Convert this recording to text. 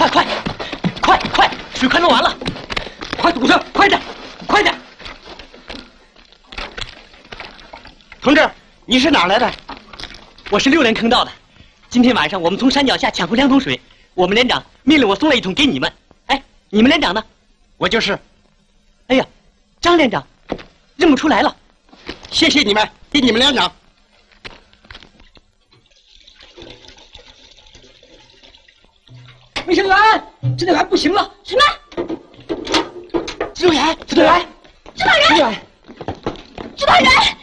快，水快弄完了，快堵上，快点！同志，你是哪儿来的？我是6连坑道的。今天晚上我们从山脚下抢回2桶水，我们连长命令我送了1桶给你们。哎，你们连长呢？我就是。哎呀，张连长，认不出来了。谢谢你们，给你们连长。卫生员，指导员不行了。 什么？ 指导员， 指导员！